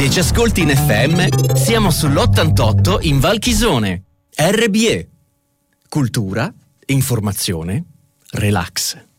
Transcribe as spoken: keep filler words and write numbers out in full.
che ci ascolti in F M, siamo sull'ottantotto in Valchisone. R B E. Cultura, informazione, relax.